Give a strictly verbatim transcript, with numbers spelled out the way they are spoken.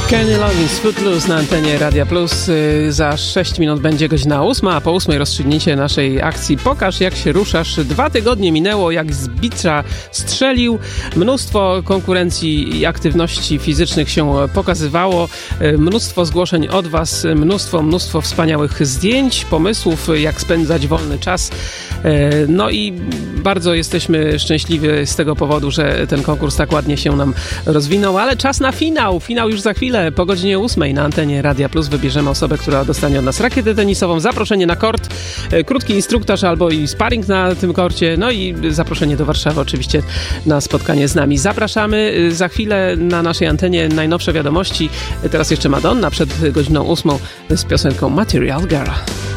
Kenny Loggins, Footloose na antenie Radia Plus. Za sześć minut będzie godzina ósma, a po ósmej rozstrzygnięcie naszej akcji Pokaż jak się ruszasz. Dwa tygodnie minęło, jak z bicza strzelił. Mnóstwo konkurencji i aktywności fizycznych się pokazywało. Mnóstwo zgłoszeń od was, mnóstwo, mnóstwo wspaniałych zdjęć, pomysłów, jak spędzać wolny czas. No i bardzo jesteśmy szczęśliwi z tego powodu, że ten konkurs tak ładnie się nam rozwinął, ale czas na finał. Finał już za chwilę. Po godzinie ósmej na antenie Radia Plus wybierzemy osobę, która dostanie od nas rakietę tenisową, zaproszenie na kort, krótki instruktaż albo i sparring na tym korcie, no i zaproszenie do Warszawy oczywiście na spotkanie z nami. Zapraszamy za chwilę na naszej antenie najnowsze wiadomości. Teraz jeszcze Madonna przed godziną ósmą z piosenką Material Girl.